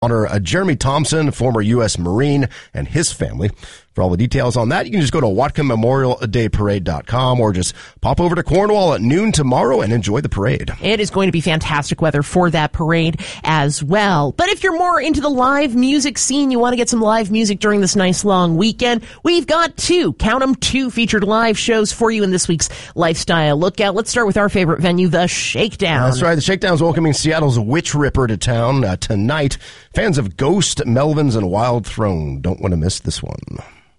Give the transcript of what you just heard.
honor Jeremy Thompson, former U.S. Marine, and his family. For all the details on that, you can just go to WhatcomMemorialDayParade.com or just pop over to Cornwall at noon tomorrow and enjoy the parade. It is going to be fantastic weather for that parade as well. But if you're more into the live music scene, you want to get some live music during this nice long weekend, we've got two featured live shows for you in this week's Lifestyle Lookout. Let's start with our favorite venue, The Shakedown. That's right. The Shakedown's welcoming Seattle's Witch Ripper to town tonight. Fans of Ghost, Melvins, and Wild Throne don't want to miss this one.